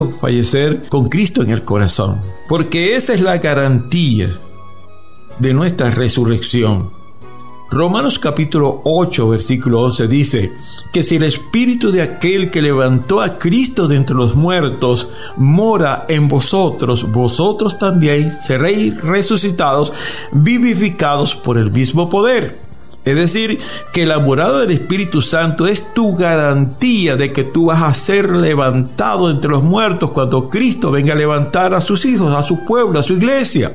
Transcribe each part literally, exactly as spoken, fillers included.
fallecer con Cristo en el corazón, porque esa es la garantía de nuestra resurrección. Romanos capítulo ocho, versículo once dice que si el espíritu de aquel que levantó a Cristo de entre los muertos mora en vosotros, vosotros también seréis resucitados, vivificados por el mismo poder. Es decir, que la morada del Espíritu Santo es tu garantía de que tú vas a ser levantado entre los muertos cuando Cristo venga a levantar a sus hijos, a su pueblo, a su iglesia.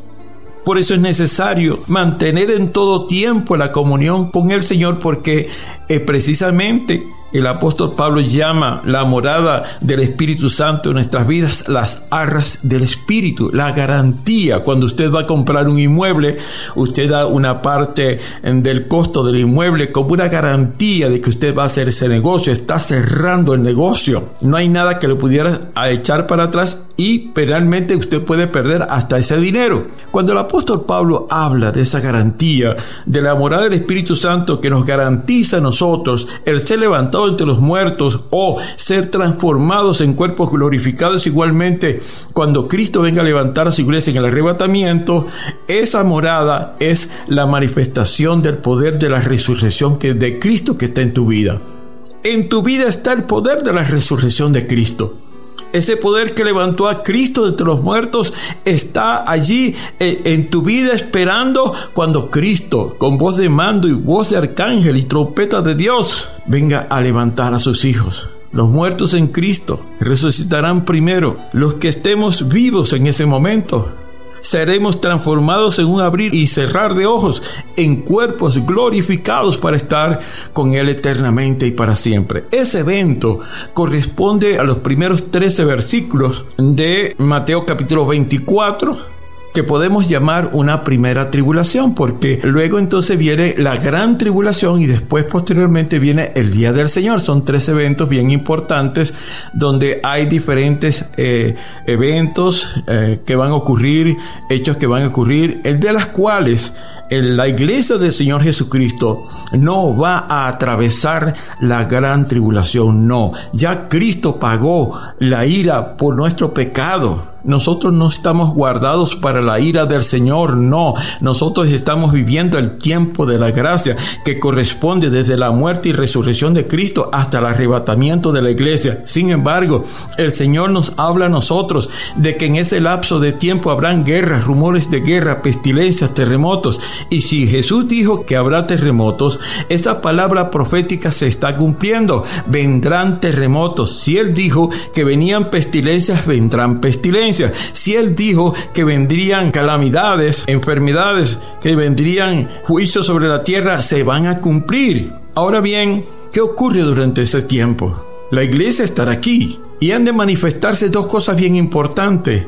Por eso es necesario mantener en todo tiempo la comunión con el Señor, porque eh, precisamente el apóstol Pablo llama la morada del Espíritu Santo en nuestras vidas las arras del Espíritu, la garantía. Cuando usted va a comprar un inmueble, usted da una parte del costo del inmueble como una garantía de que usted va a hacer ese negocio, está cerrando el negocio. No hay nada que lo pudiera echar para atrás y realmente usted puede perder hasta ese dinero. Cuando el apóstol Pablo habla de esa garantía, de la morada del Espíritu Santo que nos garantiza a nosotros el ser levantado entre los muertos o ser transformados en cuerpos glorificados igualmente cuando Cristo venga a levantar a su iglesia en el arrebatamiento, esa morada es la manifestación del poder de la resurrección que de Cristo que está en tu vida. En tu vida está el poder de la resurrección de Cristo. Ese poder que levantó a Cristo de entre los muertos está allí eh, en tu vida esperando cuando Cristo, con voz de mando y voz de arcángel y trompeta de Dios, venga a levantar a sus hijos. Los muertos en Cristo resucitarán primero. Los que estemos vivos en ese momento seremos transformados en un abrir y cerrar de ojos en cuerpos glorificados para estar con Él eternamente y para siempre. Ese evento corresponde a los primeros trece versículos de Mateo capítulo veinticuatro, que podemos llamar una primera tribulación, porque luego entonces viene la gran tribulación y después posteriormente viene el día del Señor. Son tres eventos bien importantes donde hay diferentes eh, eventos eh, que van a ocurrir, hechos que van a ocurrir, el de las cuales la iglesia del Señor Jesucristo no va a atravesar la gran tribulación, no. Ya Cristo pagó la ira por nuestro pecado. Nosotros no estamos guardados para la ira del Señor, no. Nosotros estamos viviendo el tiempo de la gracia que corresponde desde la muerte y resurrección de Cristo hasta el arrebatamiento de la iglesia. Sin embargo, el Señor nos habla a nosotros de que en ese lapso de tiempo habrán guerras, rumores de guerra, pestilencias, terremotos. Y si Jesús dijo que habrá terremotos, esa palabra profética se está cumpliendo. Vendrán terremotos. Si Él dijo que venían pestilencias, vendrán pestilencias. Si Él dijo que vendrían calamidades, enfermedades, que vendrían juicios sobre la tierra, se van a cumplir. Ahora bien, ¿qué ocurre durante ese tiempo? La iglesia estará aquí y han de manifestarse dos cosas bien importantes.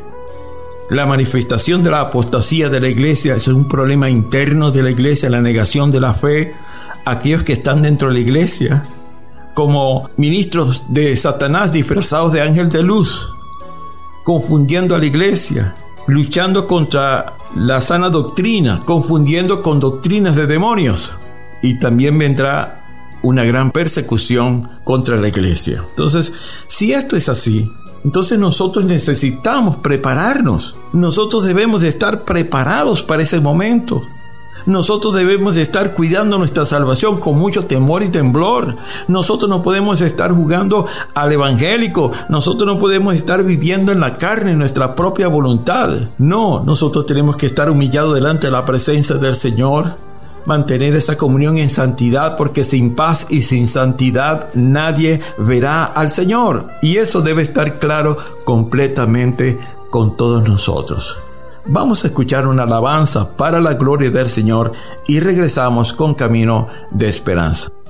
La manifestación de la apostasía de la iglesia es un problema interno de la iglesia, la negación de la fe. Aquellos que están dentro de la iglesia, como ministros de Satanás disfrazados de ángel de luz, confundiendo a la iglesia, luchando contra la sana doctrina, confundiendo con doctrinas de demonios. Y también vendrá una gran persecución contra la iglesia. Entonces, si esto es así, entonces nosotros necesitamos prepararnos. Nosotros debemos de estar preparados para ese momento. Nosotros debemos de estar cuidando nuestra salvación con mucho temor y temblor. Nosotros no podemos estar jugando al evangélico. Nosotros no podemos estar viviendo en la carne, en nuestra propia voluntad. No, nosotros tenemos que estar humillados delante de la presencia del Señor. Mantener esa comunión en santidad, porque sin paz y sin santidad nadie verá al Señor. Y eso debe estar claro completamente con todos nosotros. Vamos a escuchar una alabanza para la gloria del Señor y regresamos con Camino de Esperanza.